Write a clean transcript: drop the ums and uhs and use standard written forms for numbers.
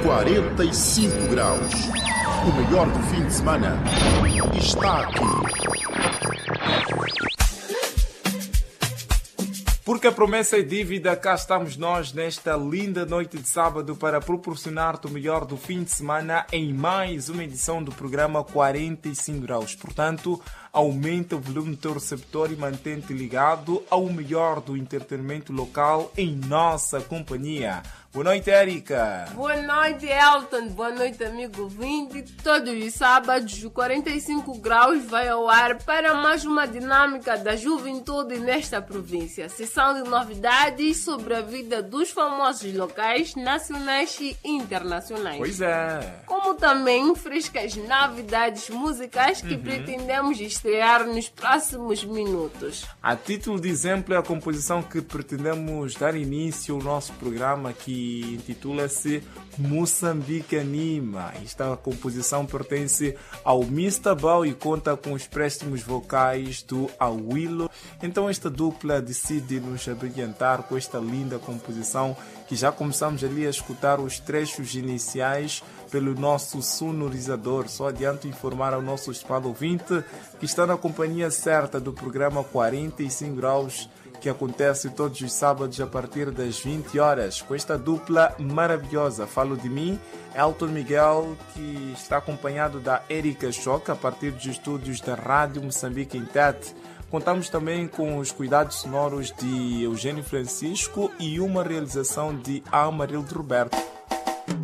45 graus. O melhor do fim de semana está aqui. Porque a promessa é dívida, cá estamos nós nesta linda noite de sábado para proporcionar-te o melhor do fim de semana em mais uma edição do programa 45 graus. Portanto, aumenta o volume do teu receptor e mantém-te ligado ao melhor do entretenimento local em nossa companhia. Boa noite, Érica. Boa noite, Elton. Boa noite, amigo ouvinte. Todos os sábados, o 45 graus vai ao ar para mais uma dinâmica da juventude nesta província. Sessão de novidades sobre a vida dos famosos locais, nacionais e internacionais. Pois é. Como também frescas novidades musicais que pretendemos estrear nos próximos minutos. A título de exemplo, é a composição que pretendemos dar início ao nosso programa, que intitula-se Moçambique Anima. Esta composição pertence ao Mr. Bau e conta com os préstimos vocais do Awilo. Então esta dupla decide nos abrilhantar com esta linda composição que já começamos ali a escutar os trechos iniciais pelo nosso sonorizador. Só adianto informar ao nosso estimado ouvinte que está na companhia certa do programa 45 graus, que acontece todos os sábados a partir das 20 horas, com esta dupla maravilhosa. Falo de mim, Elton Miguel, que está acompanhado da Érica Choca a partir dos estúdios da Rádio Moçambique em Tete. Contamos também com os cuidados sonoros de Eugênio Francisco e uma realização de Amarildo Roberto.